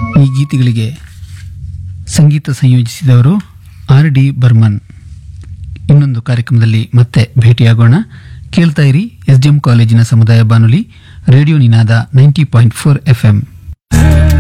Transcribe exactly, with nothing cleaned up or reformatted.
ಈ ಗೀತೆಗಳಿಗೆ ಸಂಗೀತ ಸಂಯೋಜಿಸಿದವರು R D Burman. ಇನ್ನೊಂದು ಕಾರ್ಯಕ್ರಮದಲ್ಲಿ ಮತ್ತೆ ಭೇಟಿಯಾಗೋಣ. ಕೇಳ್ತಾ ಇರಿ ಎಸ್ ಡಿ ಎಂ ಕಾಲೇಜಿನ ಸಮುದಾಯ ಬಾನುಲಿ ರೇಡಿಯೋ ನಿನಾದ ninety point four F M.